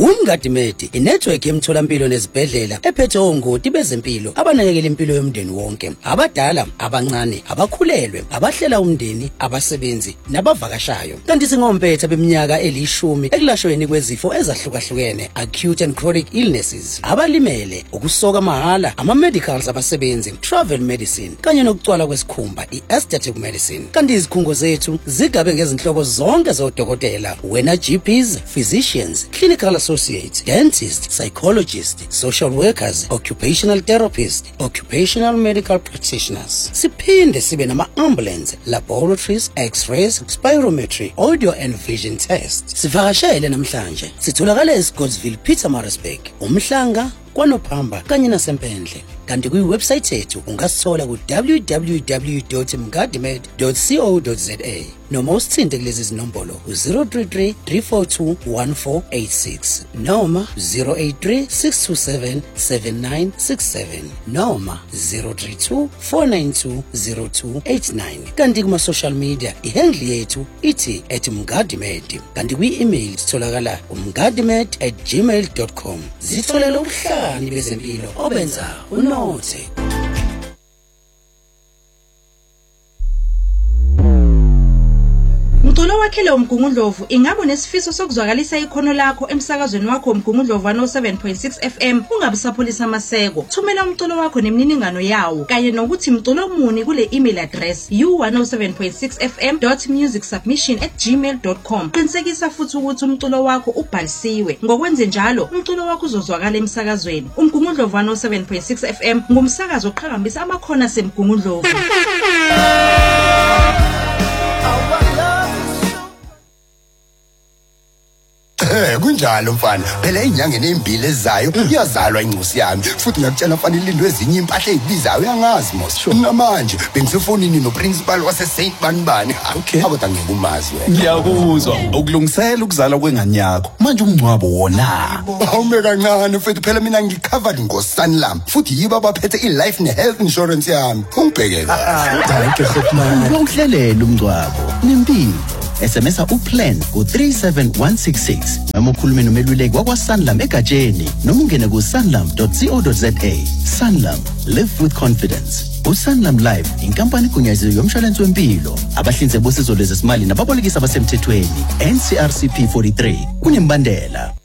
Umngadi Med, inetwork yemtholampilo nezibhedlela ephethe ongoti bezempilo abanakekela impilo yomndeni wonke, abadala, abancane, abakhulelwe, abahlela umndeni, abasebenzi nabavakashayo. Kanti singompetha beminyaka elishumi ekulashweni kwezifo ezahlukahlukene, acute and chronic illnesses, abalimele, ukusoka mahala, ama-medicals abasebenzi, travel medicine, kanye nokucwala kwesikhumba, i-aesthetic medicine. Kanti izikhungo zethu zigabe ngezinhlobo zonke zodokotela, wena GPs, physicians, clinical associates, dentists, psychologists, social workers, occupational therapists, occupational medical practitioners. Siphinde sibe nama-ambulance, laboratories, x-rays, spirometry, audio and vision tests. Sivakashele namhlanje. Sitholakala eScottsville, Pietermaritzburg, uMhlanga, KwaNophamba kanye naseMpendle. Kanti kwi-website yethu ungasithola ku www.mngadimed.co.za noma usithinte kulezi zinombolo 033 342 1486 noma 083 627 7967 noma 032 492 0289. Kanti kuma-social media ihandle yethu ithi @mngadimed. Kanti kwi-email sitholakala mngadimed@gmail.com. Zitholela ubuhlani bezempilo obenza unothe. Mculo wakhele uMgungundlovu ingaba nesifiso sokuzwakalisa ikhono lakho emsakazweni wakho uMgungundlovu 107.6 FM. Ungabusapholisa amaseko. Thumela umculo wakho nemininingano yawo kanye nokuthi mculo muni kule email address u107.6fm.musicsubmission@gmail.com. Qinisekisa futhi ukuthi umculo wakho ubhalisiwe. Ngokwenze njalo umculo wakho uzozwakala emsakazweni. uMgungundlovu 107.6 FM ngumsakazo oqhakambisa amakhono aseMgungundlovu. Kunjalo mfana, phela inyangeni ezimbili ezayo iyazalwa incosi yami, futhi ngakutshela mfana ilindwe ezinye impahla ezibizayo uyangazi mos. Namanje bengisefonini noprincipal wase Saint Banibani. Okay. Kodwa ngikumazi wena. Ngiyakuzwa. Ukulungisela ukuzala kwengane yakho. Manje umncwabo wona. Awume kancane mfethu, phela mina ngicovered ngoSanlam. Futhi yibo abaphethe i-life ne-health insurance yami. Ungibheke kahle. Hayi ke sefuna. Ngihlelela umncwabo. Nempilo. SMS uplan ku37166 noma ukhulume nomeluleki wakwaSanlam egatsheni noma ungene ku sanlam.co.za. Sanlam, live with confidence. uSanlam Life inkampani egunyaziwe yomshwalense wempilo, abahlinzeki bosizo lwezesimali nababolekisi abasemthethweni. NCRCP 43 kunembandela.